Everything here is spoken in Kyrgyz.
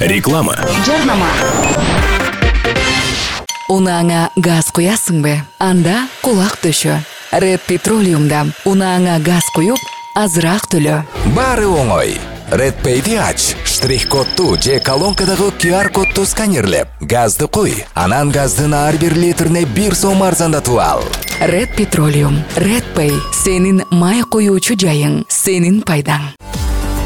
Реклама. Жарнама. Унааңа газ куясың бе? Анда кулак төшө. Red Petroleum'да унааңа газ куюп, азыраак төлө. Бары оңой. Red Pay'ди ач, штрих-кодту же колонкадагы QR кодту сканерлеп, газды куй. Анан газдын ар бир литрине 1 сом арзандатып ал. Red Petroleum, Red Pay, сенин май куюучу жайың, сенин пайдаң.